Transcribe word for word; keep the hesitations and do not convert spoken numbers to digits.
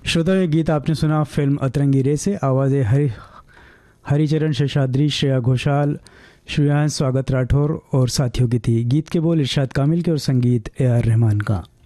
श्रोता, ये गीत आपने सुना फिल्म अतरंगी रे से। आवाज़ें हरि हरिचरण शेषाद्री, श्रेया घोषाल, श्रेयांश स्वागत राठौर और साथियों की थी। गीत के बोल इरशाद कामिल के और संगीत ए आर रहमान का।